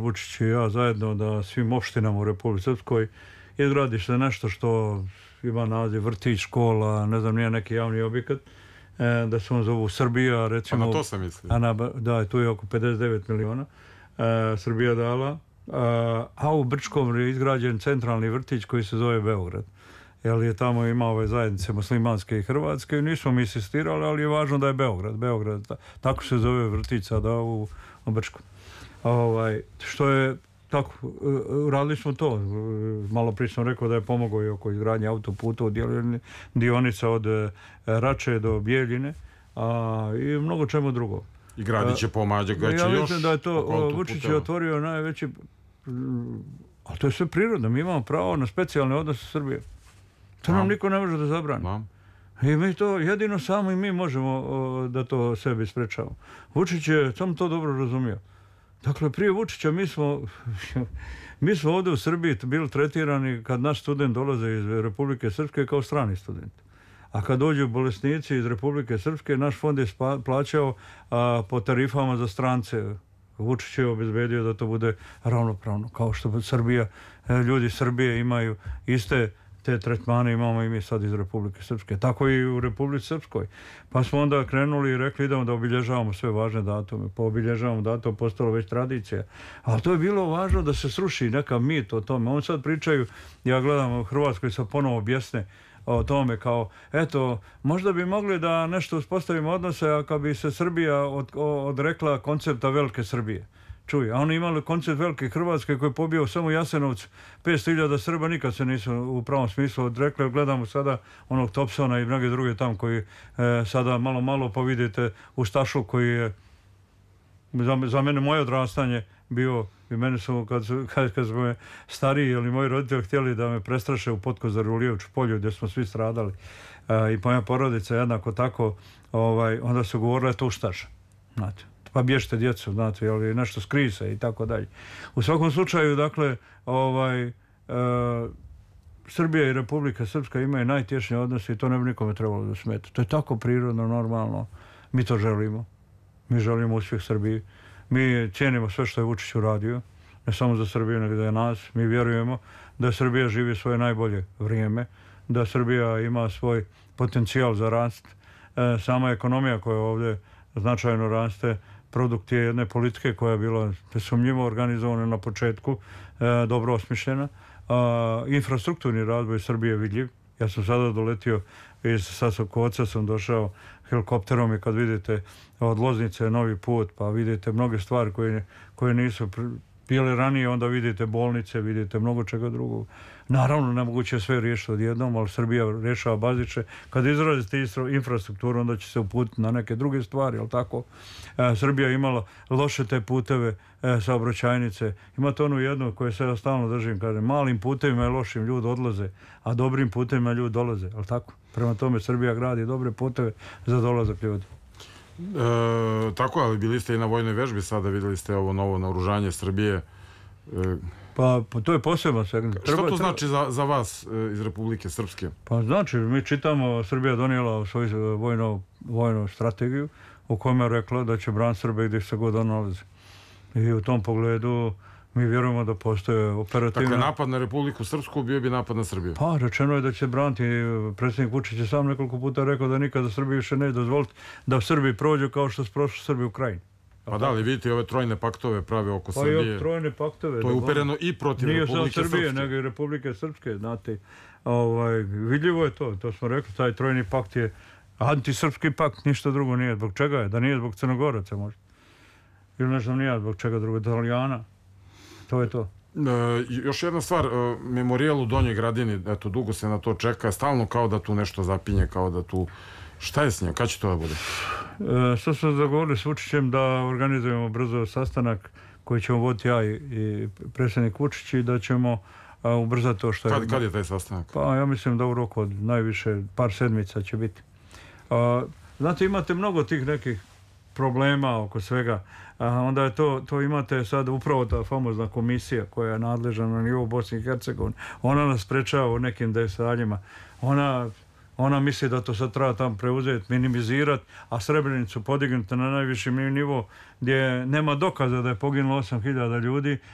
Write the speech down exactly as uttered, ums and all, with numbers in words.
Vučić i ja zajedno da svim opštinama u Republici Srpskoj izgradi se nešto što ima naziv vrtić, škola, ne znam, nije neki javni objekat, e, da se on zovu Srbija, recimo... Pa na to sam mislio. A na, da, tu je oko pedeset devet miliona. E, Srbija dala. A, a u Brčkom je izgrađen centralni vrtić koji se zove Beograd. Jer je tamo ima ove zajednice muslimanske i hrvatske. Nismo mi insistirali, ali je važno da je Beograd. Beograd, ta, tako se zove vrtić sada u, u Brčkom. Ovaj, što je tako, uradili smo to. Malo prije sam rekao da je pomogao i oko izgradnje autoputa, dionica od Rače do Bijeljine, a i mnogo čemu drugo. I gradit će pomađak, da će ja još... Ja mislim da je to, Vučić je otvorio najveći... Ali to je sve prirodno, mi imamo pravo na specijalne odnose Srbije. To nam niko ne može da zabrani. I mi to jedino samo i mi možemo da to sebi sprečavamo. Vučić je samo to dobro razumio. Dakle, prije Vučića mi smo, mi smo ovdje u Srbiji bili tretirani kad naš student dolaze iz Republike Srpske kao strani student. A kad dođu bolesnici iz Republike Srpske, naš fond je plaćao a, po tarifama za strance. Vučić je obezbedio da to bude ravnopravno, kao što Srbija, ljudi Srbije imaju iste te tretmane, imamo i mi sad iz Republike Srpske. Tako i u Republici Srpskoj. Pa smo onda krenuli i rekli idemo da obilježavamo sve važne datume. Pa obilježavamo datum, postalo već tradicija. Ali to je bilo važno da se sruši neka mit o tome. On sad pričaju, ja gledam u Hrvatskoj sa ponovo objesne o tome kao, eto, možda bi mogli da nešto uspostavimo odnose, a kad bi se Srbija od, odrekla koncepta velike Srbije. Čuj, a oni imali koncept velike Hrvatske koji je pobio samo Jasenovcu. petsto hiljada Srba nikad se nisu u pravom smislu odrekli. Gledamo sada onog Thompsona i mnoge druge tam koji e, sada malo malo pa vidite Ustašu koji je za, za mene moje odrastanje bio i meni su kad, kad, kad smo me stariji ili moji roditelji htjeli da me prestraše u Potkozaru u Lijevču polju gdje smo svi stradali e, i moja porodica jednako tako, ovaj, onda su govorili to Ustaša, znate. Pa bježite djecu, znate, ali nešto skri se i tako dalje. U svakom slučaju, dakle, ovaj, e, Srbija i Republika Srpska imaju najtješnije odnose i to ne bi nikome trebalo da smeta. To je tako prirodno, normalno. Mi to želimo. Mi želimo uspjeh Srbiji. Mi cijenimo sve što je Vučić uradio, ne samo za Srbiju, nego da je nas. Mi vjerujemo da Srbija živi svoje najbolje vrijeme, da Srbija ima svoj potencijal za rast. E, sama ekonomija koja ovdje značajno raste, produkt je jedne politike koja je bila nesumnjivo organizovana na početku, e, dobro osmišljena. A, infrastrukturni razvoj Srbije je vidljiv. Ja sam sada doletio iz Sasokovca, sam došao helikopterom i kad vidite od Loznice novi put, pa vidite mnoge stvari koje, koje nisu bile ranije, onda vidite bolnice, vidite mnogo čega drugog. Naravno, nemoguće sve riješiti odjednom, ali Srbija rješava baziče. Kad izrazite infrastrukturu, onda će se uputiti na neke druge stvari, ali tako. E, Srbija je imala loše te puteve, e, saobraćajnice. Imate onu jednu koju se ja stalno držim, kažem, malim putevima i lošim ljudi odlaze, a dobrim putevima ljudi dolaze, ali tako. Prema tome Srbija gradi dobre puteve za dolazak ljudi. E, tako, ali bili ste i na vojnoj vežbi sada, vidjeli ste ovo novo naoružanje Srbije. E, pa, pa to je posebno segment. Što to znači za, za vas e, iz Republike Srpske? Pa znači, mi čitamo, Srbija donijela svoju vojnu, vojnu strategiju u kojoj je rekla da će braniti Srbe gdje se god on nalazi. I u tom pogledu mi vjerujemo da postoje operativne... Dakle, napad na Republiku Srpsku bio bi napad na Srbiju? Pa, rečeno je da će braniti. Predsjednik Vučić je sam nekoliko puta rekao da nikada Srbiji više ne dozvoliti da Srbi prođu kao što su prošli Srbi u Krajini. Pa da, ali vidite, ove trojne paktove prave oko pa Srbije. Pa i ove trojne paktove. To je upereno i protiv nije Republike Srpske. Nije samo Srbije, nego i Republike Srpske, znate. Ovaj, vidljivo je to, to smo rekli, taj trojni pakt je antisrpski pakt, ništa drugo nije. Zbog čega je? Da nije zbog Crnogoraca možda. Ili ne znam nije zbog čega drugo, Italijana. To je to. E, još jedna stvar, e, memorijal u Donjoj Gradini, eto, dugo se na to čeka, stalno kao da tu nešto zapinje, kao da tu... Šta je s njim? Kad će to da bude? E, što smo zagovorili s Vučićem da organizujemo brzo sastanak koji ćemo voditi ja i, i predsjednik Vučić i da ćemo a, ubrzati to što je... Kad, kad je taj sastanak? Pa ja mislim da u roku od najviše par sedmica će biti. A, znate, imate mnogo tih nekih problema oko svega. A, onda je to, to imate sad upravo ta famozna komisija koja je nadležna na nivou Bosne i Hercegovine. Ona nas sprečava u nekim detaljima. Ona... Ona misli da to sad treba tam preuzeti, minimizirati, a Srebrenicu podignuti na najviši nivo gdje nema dokaza da je poginulo osam hiljada ljudi,